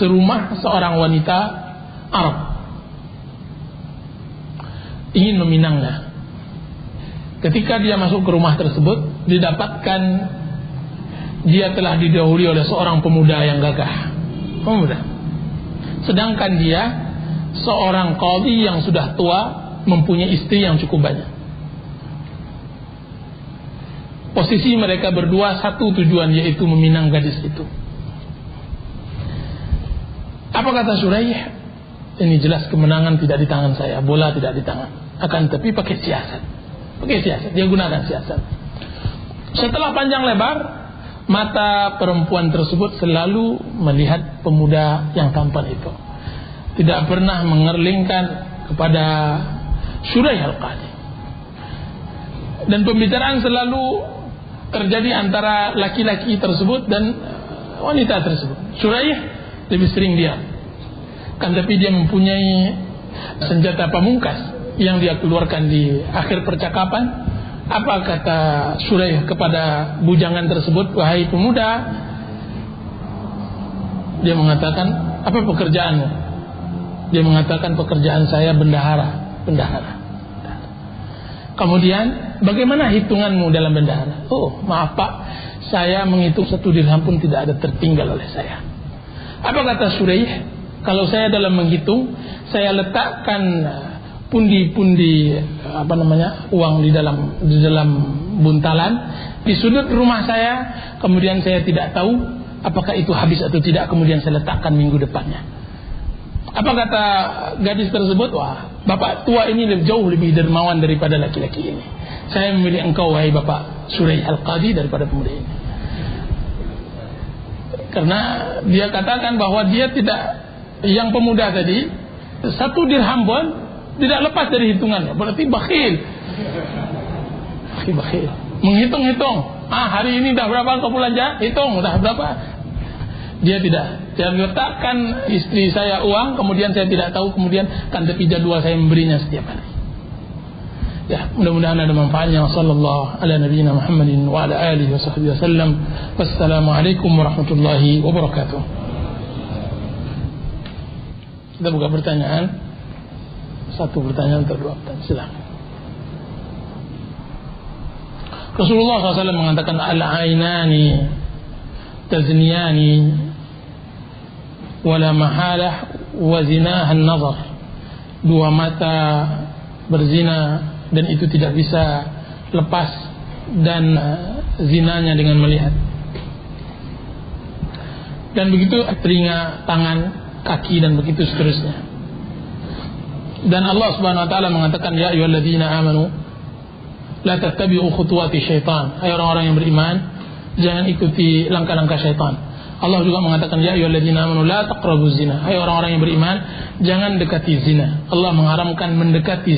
serumah seorang wanita Arab, ingin meminangnya. Ketika dia masuk ke rumah tersebut, didapatkan dia telah didahului oleh seorang pemuda yang gagah, sedangkan dia seorang qadhi yang sudah tua, mempunyai istri yang cukup banyak. Posisi mereka berdua satu tujuan, yaitu meminang gadis itu. Apa kata Suraih? Ini jelas kemenangan tidak di tangan saya, bola tidak di tangan, akan tapi pakai siasat. Dia gunakan siasat. Setelah panjang lebar, mata perempuan tersebut selalu melihat pemuda yang tampan itu, tidak pernah mengerlingkan kepada Suraih Al-Qadhi. Dan pembicaraan selalu terjadi antara laki-laki tersebut dan wanita tersebut. Suraih lebih sering diam, kan tapi dia mempunyai senjata pamungkas yang dia keluarkan di akhir percakapan. Apa kata Suraih kepada bujangan tersebut? Wahai pemuda, dia mengatakan, apa pekerjaanmu? Dia mengatakan, pekerjaan saya bendahara. Kemudian, bagaimana hitunganmu dalam bendahara? Oh, maaf Pak, saya menghitung 1 dirham pun tidak ada tertinggal oleh saya. Apa kata Suraih? Kalau saya dalam menghitung, saya letakkan pundi-pundi uang di dalam buntalan di sudut rumah saya, kemudian saya tidak tahu apakah itu habis atau tidak, kemudian saya letakkan minggu depannya. Apa kata gadis tersebut? Wah, bapak tua ini jauh lebih dermawan daripada laki-laki ini. Saya memilih engkau, wahai bapak Suraih Al-Qadhi, daripada pemuda ini. Karena dia katakan bahwa dia tidak, yang pemuda tadi 1 dirham pun tidak lepas dari hitungannya. Berarti bakhil. Menghitung-hitung. Hari ini dah berapa kau belanja? Hitung dah berapa. Dia tidak. Dia letakkan istri saya uang, kemudian saya tidak tahu, kemudian kan tepi jadwal saya memberinya setiap hari. Ya, mudah-mudahan ada manfaatnya. Sallallahu ala nabiyina Muhammadin wa ala alihi wa sahbihi wasallam. Wassalamualaikum warahmatullahi wabarakatuh. Kita buka pertanyaan. 1 pertanyaan atau 2 pertanyaan, silakan. Rasulullah SAW mengatakan, al-ainani tazniyani wala mahalah wa zinahan nazar. 2 mata berzina dan itu tidak bisa lepas, dan zinanya dengan melihat. Dan begitu telinga, tangan, kaki, dan begitu seterusnya. Dan Allah Subhanahu wa taala mengatakan, ya ayyuhalladzina amanu la tattabi'u khutuwati syaitan. Hai orang-orang yang beriman, jangan ikuti langkah-langkah syaitan. Allah juga mengatakan, ya ayyuhalladzina amanu la taqrabuz zina. Hai orang-orang yang beriman, jangan dekati zina. Allah mengharamkan mendekati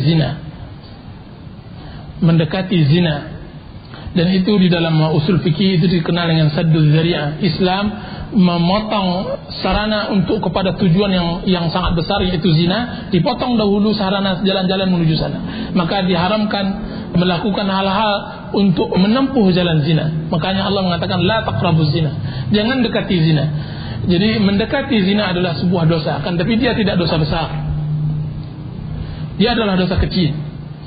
zina. Dan itu di dalam usul fikih itu dikenal dengan sadduz zari'ah. Islam memotong sarana untuk kepada tujuan yang sangat besar, yaitu zina. Dipotong dahulu sarana jalan-jalan menuju sana. Maka diharamkan melakukan hal-hal untuk menempuh jalan zina. Makanya Allah mengatakan la taqrabuz zina. Jangan dekati zina. Jadi mendekati zina adalah sebuah dosa, kan tapi dia tidak dosa besar. Dia adalah dosa kecil.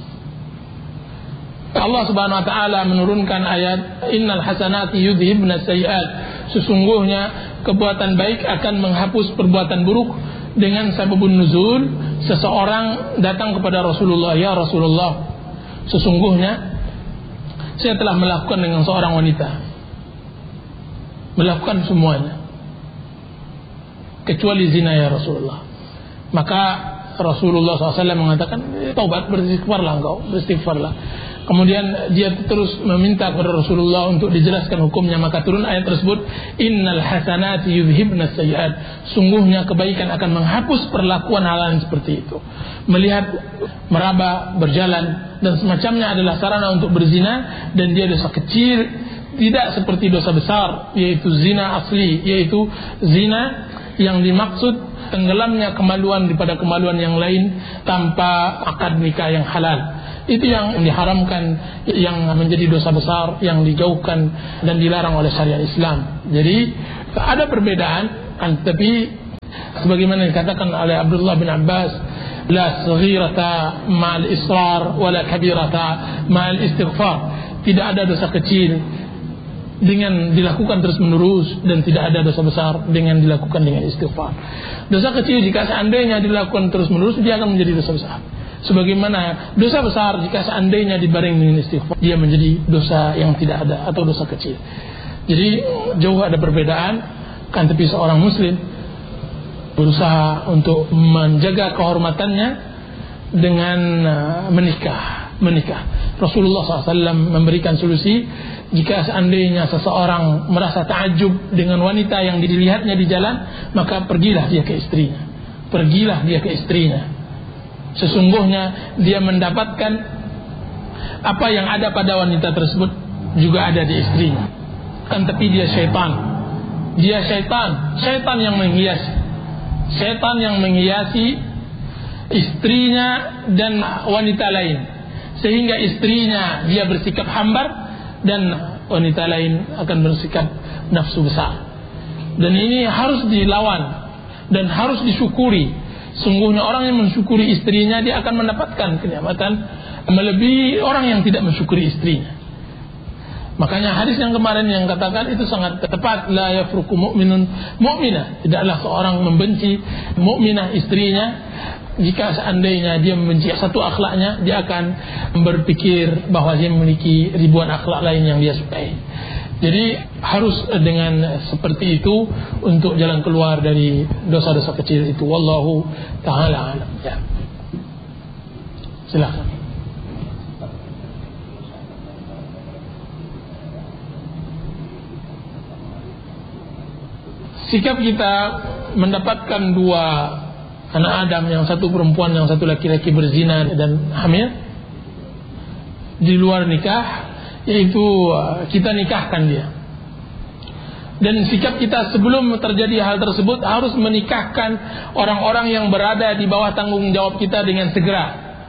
Allah Subhanahu wa taala menurunkan ayat innal hasanati yudhibna sayyi'at. Sesungguhnya perbuatan baik akan menghapus perbuatan buruk. Dengan sababun nuzul, seseorang datang kepada Rasulullah, ya Rasulullah, sesungguhnya saya telah melakukan dengan seorang wanita, melakukan semuanya kecuali zina ya Rasulullah. Maka Rasulullah SAW mengatakan, taubat, beristighfarlah. Kemudian dia terus meminta kepada Rasulullah untuk dijelaskan hukumnya. Maka turun ayat tersebut, innal hasanati yudhibna sayyi'at. Sungguhnya kebaikan akan menghapus perlakuan hal-hal seperti itu. Melihat, meraba, berjalan dan semacamnya adalah sarana untuk berzina, dan dia dosa kecil, tidak seperti dosa besar, yaitu zina asli, yaitu zina yang dimaksud tenggelamnya kemaluan daripada kemaluan yang lain tanpa akad nikah yang halal. Itu yang diharamkan, yang menjadi dosa besar, yang dijauhkan dan dilarang oleh syariat Islam. Jadi ada perbedaan, tapi Sebagaimana dikatakan oleh Abdullah bin Abbas, la saghirata ma'al israr wala kabirata ma'al istighfar. Tidak ada dosa kecil dengan dilakukan terus menerus, dan tidak ada dosa besar dengan dilakukan dengan istighfar. Dosa kecil jika seandainya dilakukan terus menerus, dia akan menjadi dosa besar. Sebagaimana dosa besar jika seandainya dibarengi dengan istighfar, dia menjadi dosa yang tidak ada atau dosa kecil. Jadi jauh ada perbedaan, kan, tapi seorang muslim berusaha untuk menjaga kehormatannya dengan menikah. Rasulullah SAW memberikan solusi jika seandainya seseorang merasa takjub dengan wanita yang dilihatnya di jalan, maka pergilah dia ke istrinya. Sesungguhnya dia mendapatkan apa yang ada pada wanita tersebut juga ada di istrinya. Kan tapi dia syaitan yang menghiasi istrinya dan wanita lain, sehingga istrinya dia bersikap hambar dan wanita lain akan bersikap nafsu besar. Dan ini harus dilawan dan harus disyukuri. Sungguhnya orang yang mensyukuri istrinya, dia akan mendapatkan kenikmatan melebihi orang yang tidak mensyukuri istrinya. Makanya hadis yang kemarin yang katakan itu sangat tepat, la yafruqu mu'minun mu'minah. Tidaklah seorang membenci mukminah istrinya. Jika seandainya dia membenci satu akhlaknya, dia akan berpikir bahwa dia memiliki ribuan akhlak lain yang dia sukai. Jadi harus dengan seperti itu untuk jalan keluar dari dosa-dosa kecil itu. Wallahu ta'ala alam. Ya. Silakan. Sikap kita mendapatkan dua anak Adam, yang satu perempuan, yang satu laki-laki, berzina dan hamil di luar nikah, yaitu kita nikahkan dia. Dan sikap kita sebelum terjadi hal tersebut harus menikahkan orang-orang yang berada di bawah tanggung jawab kita dengan segera.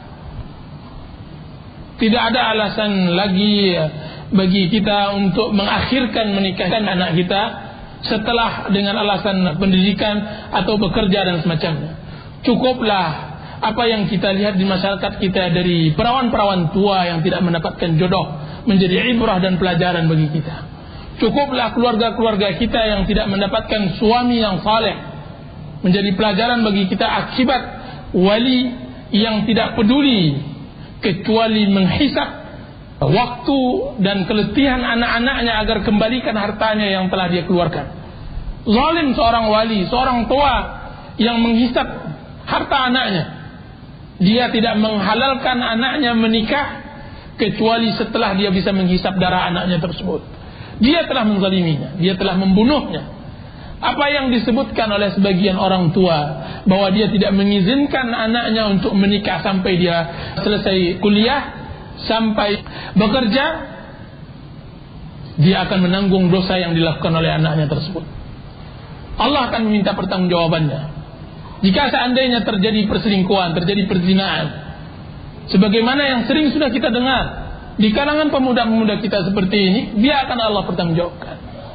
Tidak ada alasan lagi bagi kita untuk mengakhirkan menikahkan anak kita setelah dengan alasan pendidikan atau bekerja dan semacamnya. Cukuplah apa yang kita lihat di masyarakat kita dari perawan-perawan tua yang tidak mendapatkan jodoh menjadi ibrah dan pelajaran bagi kita. Cukuplah keluarga-keluarga kita yang tidak mendapatkan suami yang saleh menjadi pelajaran bagi kita akibat wali yang tidak peduli kecuali menghisap waktu dan keletihan anak-anaknya agar kembalikan hartanya yang telah dia keluarkan. Zalim seorang wali, seorang tua yang menghisap harta anaknya. Dia tidak menghalalkan anaknya menikah kecuali setelah dia bisa menghisap darah anaknya tersebut. Dia telah menzaliminya, dia telah membunuhnya. Apa yang disebutkan oleh sebagian orang tua bahwa dia tidak mengizinkan anaknya untuk menikah sampai dia selesai kuliah, sampai bekerja, dia akan menanggung dosa yang dilakukan oleh anaknya tersebut. Allah akan meminta pertanggungjawabannya. Jika seandainya terjadi perselingkuhan, terjadi perzinahan, sebagaimana yang sering sudah kita dengar di kalangan pemuda-pemuda kita seperti ini, dia akan Allah pertanggungjawabkan.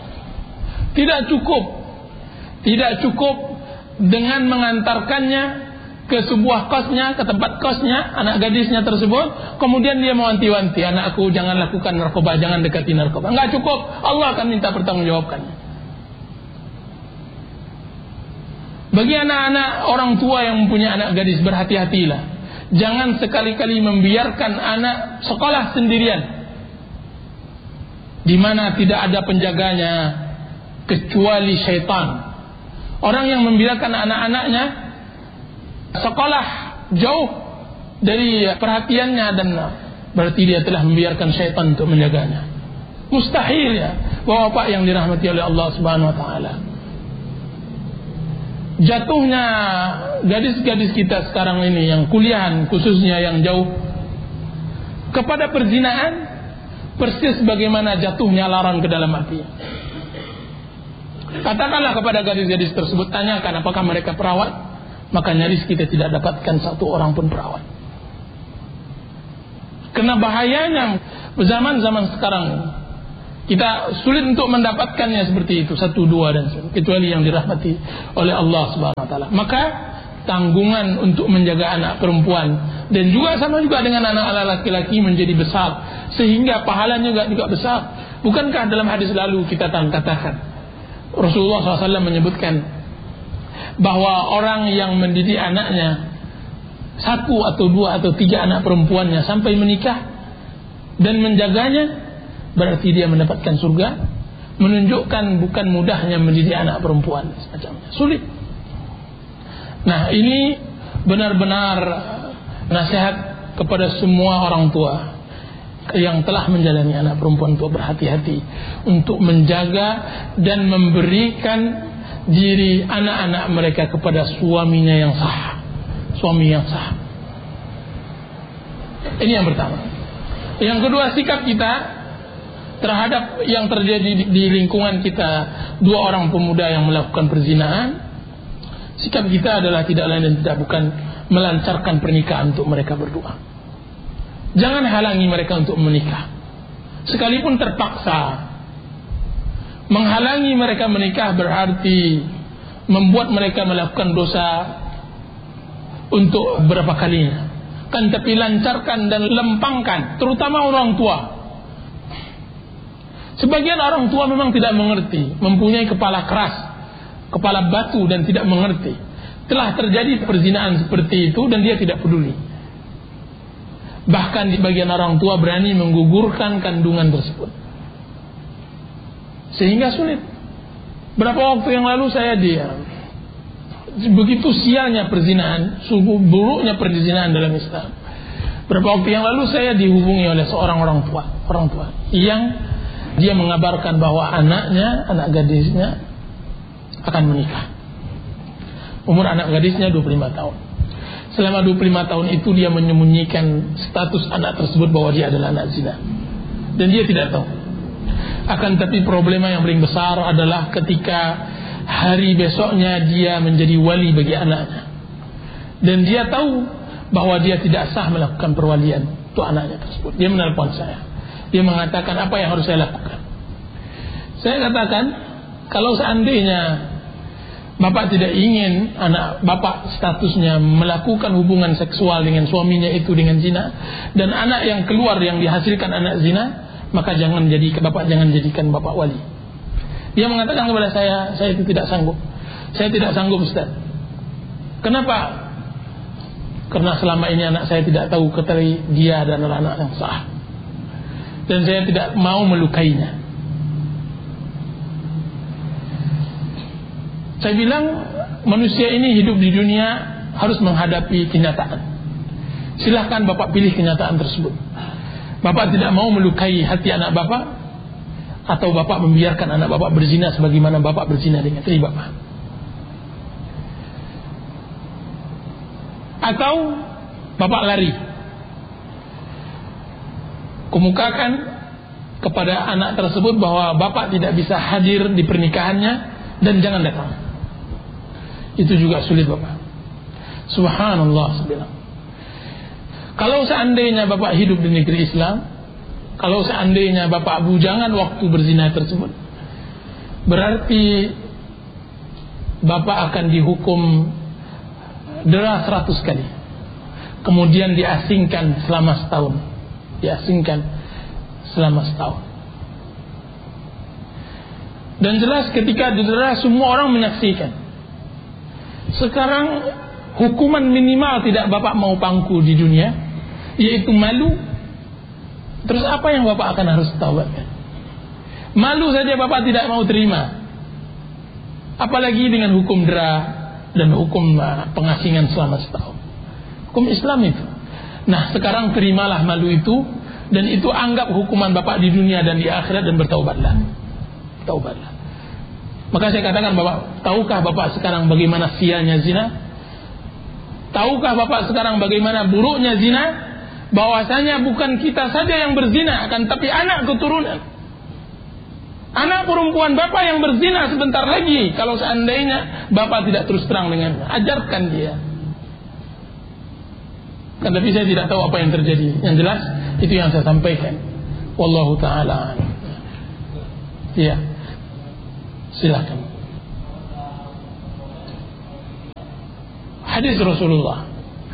Tidak cukup dengan mengantarkannya ke sebuah kosnya, ke tempat kosnya, anak gadisnya tersebut, kemudian dia mewanti-wanti, anakku jangan lakukan narkoba, jangan dekati narkoba. Enggak cukup, Allah akan minta pertanggungjawabannya. Bagi anak-anak orang tua yang mempunyai anak gadis, berhati-hatilah. Jangan sekali-kali membiarkan anak sekolah sendirian, di mana tidak ada penjaganya kecuali syaitan. Orang yang membiarkan anak-anaknya sekolah jauh dari perhatiannya, dan berarti dia telah membiarkan syaitan untuk menjaganya. Mustahil ya, Bapak yang dirahmati oleh Allah Subhanahu wa taala. Jatuhnya gadis-gadis kita sekarang ini yang kuliahan, khususnya yang jauh, kepada perzinahan persis bagaimana jatuhnya larang ke dalam api. Katakanlah kepada gadis-gadis tersebut, tanyakan apakah mereka perawat, maka nyaris kita tidak dapatkan satu orang pun perawat. Karena bahayanya zaman-zaman sekarang Kita sulit untuk mendapatkannya seperti itu, 1, 2 dan sebagainya, kecuali yang dirahmati oleh Allah Subhanahu wa taala. Maka tanggungan untuk menjaga anak perempuan dan juga sama juga dengan anak laki-laki menjadi besar, sehingga pahalanya juga besar. Bukankah dalam hadis lalu kita katakan Rasulullah SAW menyebutkan bahwa orang yang mendidik anaknya 1 atau 2 atau 3 anak perempuannya sampai menikah dan menjaganya, berarti dia mendapatkan surga. Menunjukkan bukan mudahnya mendidik anak perempuan semacamnya, sulit. Nah, ini benar-benar nasihat kepada semua orang tua yang telah menjalani anak perempuan untuk berhati-hati untuk menjaga dan memberikan diri anak-anak mereka kepada suaminya yang sah, suami yang sah. Ini yang pertama. Yang kedua, sikap kita terhadap yang terjadi di lingkungan kita, 2 orang pemuda yang melakukan perzinahan. Sikap kita adalah tidak lain dan tidak bukan melancarkan pernikahan untuk mereka berdua. Jangan halangi mereka untuk menikah, sekalipun terpaksa. Menghalangi mereka menikah berarti membuat mereka melakukan dosa untuk berapa kalinya. Kan tapi lancarkan dan lempangkan, terutama orang tua. Sebagian orang tua memang tidak mengerti, mempunyai kepala keras, kepala batu dan tidak mengerti. Telah terjadi perzinahan seperti itu dan dia tidak peduli. Bahkan di bagian orang tua berani menggugurkan kandungan tersebut, sehingga sulit. Berapa waktu yang lalu saya diam. Begitu sialnya perzinahan, sungguh buruknya perzinahan dalam Islam. Berapa waktu yang lalu saya dihubungi oleh seorang orang tua yang dia mengabarkan bahwa anaknya, anak gadisnya akan menikah. Umur anak gadisnya 25 tahun. Selama 25 tahun itu dia menyembunyikan status anak tersebut bahwa dia adalah anak zina, dan dia tidak tahu. Akan tapi problema yang paling besar adalah ketika hari besoknya dia menjadi wali bagi anaknya, dan dia tahu bahwa dia tidak sah melakukan perwalian untuk anaknya tersebut. Dia menelpon saya. Dia mengatakan, apa yang harus saya lakukan? Saya katakan, kalau seandainya bapak tidak ingin anak bapak statusnya melakukan hubungan seksual dengan suaminya itu dengan zina, dan anak yang keluar yang dihasilkan anak zina, maka bapak jangan jadikan bapak wali. Dia mengatakan kepada saya itu tidak sanggup. Saya tidak sanggup, Ustaz. Kenapa? Karena selama ini anak saya tidak tahu kecuali dia adalah anak yang sah, dan saya tidak mau melukainya. Saya bilang, manusia ini hidup di dunia harus menghadapi kenyataan. Silahkan bapak pilih kenyataan tersebut. Bapak tidak mau melukai hati anak bapak, atau bapak membiarkan anak bapak berzina sebagaimana bapak berzina dengan istri bapak, atau bapak lari. Kemukakan kepada anak tersebut bahwa bapak tidak bisa hadir di pernikahannya dan jangan datang. Itu juga sulit bapak. Subhanallah, sebilang. Kalau seandainya bapak hidup di negeri Islam, kalau seandainya bapak bujangan waktu berzina tersebut, berarti bapak akan dihukum dera 100 kali, kemudian diasingkan selama setahun. Diasingkan selama setahun. Dan jelas ketika didera semua orang menyaksikan. Sekarang hukuman minimal tidak bapak mau pangku di dunia, yaitu malu. Terus apa yang bapak akan harus taubatkan? Malu saja bapak tidak mau terima, apalagi dengan hukum dera dan hukum pengasingan selama setahun. Hukum Islam itu. Nah, sekarang terimalah malu itu, dan itu anggap hukuman bapak di dunia dan di akhirat, dan bertaubatlah. Taubatlah. Maka saya katakan, bapak, tahukah bapak sekarang bagaimana sialnya zina? Tahukah bapak sekarang bagaimana buruknya zina? Bahwasanya bukan kita saja yang berzina, akan tapi anak keturunan. Anak perempuan bapak yang berzina sebentar lagi, kalau seandainya bapak tidak terus terang dengannya, ajarkan dia. Kan tapi saya tidak tahu apa yang terjadi. Yang jelas itu yang saya sampaikan. Wallahu ta'ala. Iya. Silakan. Hadis Rasulullah.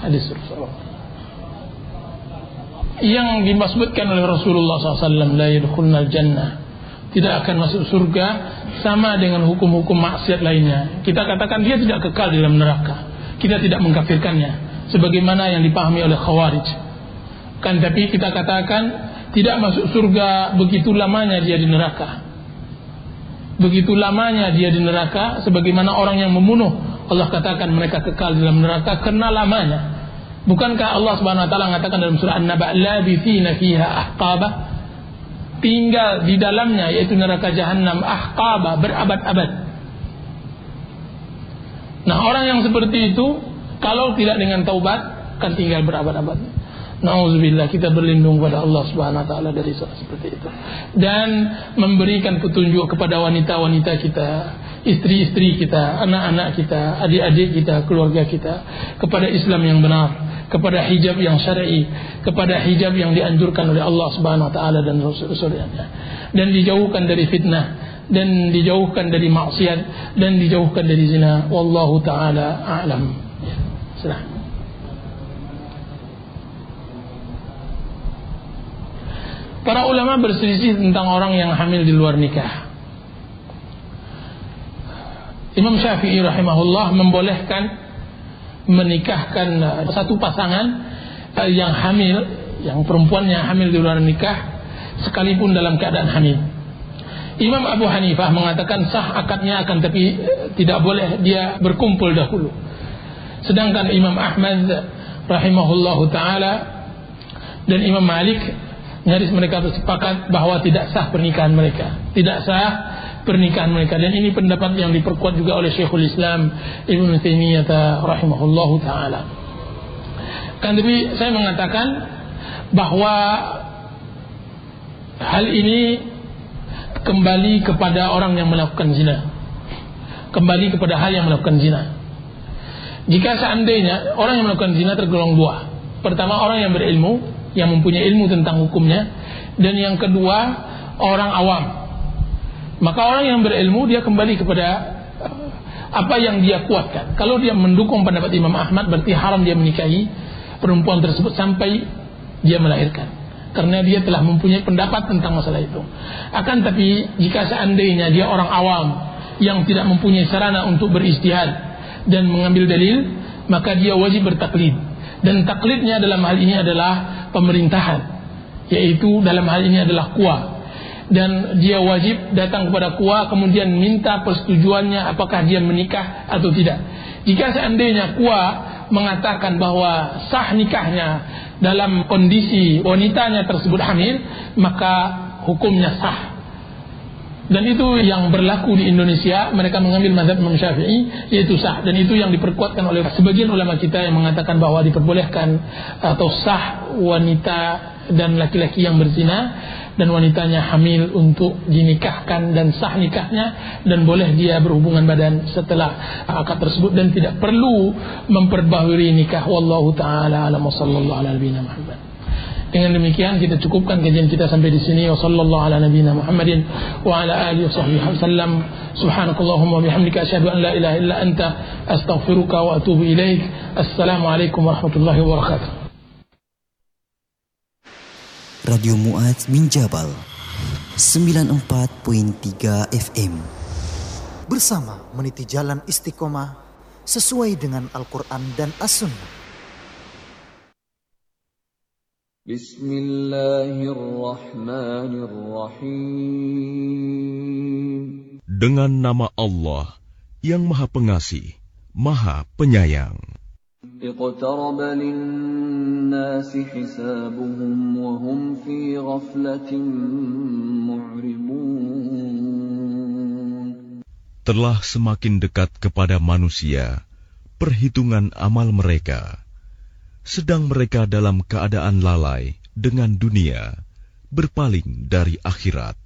Yang dimaksudkan oleh Rasulullah SAW, la yadkhulnal jannah, tidak akan masuk surga sama dengan hukum-hukum maksiat lainnya. Kita katakan dia tidak kekal di dalam neraka. Kita tidak mengkafirkannya sebagaimana yang dipahami oleh Khawarij. Kan tapi kita katakan tidak masuk surga begitu lamanya dia di neraka. Begitu lamanya dia di neraka, sebagaimana orang yang membunuh, Allah katakan mereka kekal di dalam neraka karena lamanya. Bukankah Allah Subhanahu wa taala mengatakan dalam surah An-Naba, labithina fiha ahqaba, tinggal di dalamnya, yaitu neraka jahanam, ahqaba, berabad-abad. Nah, orang yang seperti itu kalau tidak dengan taubat akan tinggal berabad-abad. Nauzubillah, kita berlindung pada Allah Subhanahu wa taala dari seperti itu. Dan memberikan petunjuk kepada wanita-wanita kita, istri-istri kita, anak-anak kita, adik-adik kita, keluarga kita, kepada Islam yang benar, kepada hijab yang syar'i, kepada hijab yang dianjurkan oleh Allah Subhanahu wa taala dan Rasulnya. Dan dijauhkan dari fitnah, dan dijauhkan dari maksiat, dan dijauhkan dari zina. Wallahu taala a'lam. Silakan. Para ulama berselisih tentang orang yang hamil di luar nikah. Imam Syafi'i rahimahullah membolehkan menikahkan satu pasangan yang hamil, yang perempuannya hamil di luar nikah, sekalipun dalam keadaan hamil. Imam Abu Hanifah mengatakan sah akadnya, akan tapi tidak boleh dia berkumpul dahulu. Sedangkan Imam Ahmad rahimahullahu taala dan Imam Malik nyaris mereka bersepakat bahwa tidak sah pernikahan mereka. Tidak sah pernikahan mereka. Dan ini pendapat yang diperkuat juga oleh Syekhul Islam Ibnu Taimiyah rahimahullahu taala. Kan tapi saya mengatakan bahwa hal ini kembali kepada orang yang melakukan zina. Kembali kepada hal yang melakukan zina. Jika seandainya orang yang melakukan zina tergolong dua. Pertama, orang yang berilmu, yang mempunyai ilmu tentang hukumnya, dan yang kedua orang awam. Maka orang yang berilmu dia kembali kepada apa yang dia kuatkan. Kalau dia mendukung pendapat Imam Ahmad, berarti haram dia menikahi perempuan tersebut sampai dia melahirkan, karena dia telah mempunyai pendapat tentang masalah itu. Akan tapi jika seandainya dia orang awam yang tidak mempunyai sarana untuk beristihad dan mengambil dalil, maka dia wajib bertaklid. Dan taklidnya dalam hal ini adalah pemerintahan, yaitu dalam hal ini adalah KUA. Dan dia wajib datang kepada KUA kemudian minta persetujuannya apakah dia menikah atau tidak. Jika seandainya KUA mengatakan bahwa sah nikahnya dalam kondisi wanitanya tersebut hamil, maka hukumnya sah. Dan itu yang berlaku di Indonesia. Mereka mengambil mazhab Imam Syafi'i, yaitu sah. Dan itu yang diperkuatkan oleh sebagian ulama kita yang mengatakan bahwa diperbolehkan atau sah wanita dan laki-laki yang berzina dan wanitanya hamil untuk dinikahkan, dan sah nikahnya, dan boleh dia berhubungan badan setelah akad tersebut, dan tidak perlu memperbaharui nikah. Wallahu ta'ala alam wa sallallahu ala nabiyina Muhammad. Dengan demikian kita cukupkan kajian kita sampai di sini. Wa sallallahu ala nabiyina Muhammadin wa ala alihi washabbihi wasallam. Subhanakallahumma bihamdika asyhadu an la ilaha illa anta astaghfiruka wa atubu ilaik. Assalamualaikum warahmatullahi wabarakatuh. Radio Mu'adz bin Jabal 94.3 FM. Bersama meniti jalan istiqomah sesuai dengan Al-Quran dan As-Sunnah. Bismillahirrahmanirrahim. Dengan nama Allah yang Maha Pengasih, Maha Penyayang. Iqtaraba lin-nasi hisabuhum wa hum fi ghaflatin mu'ridun. Telah semakin dekat kepada manusia perhitungan amal mereka, sedang mereka dalam keadaan lalai dengan dunia, berpaling dari akhirat.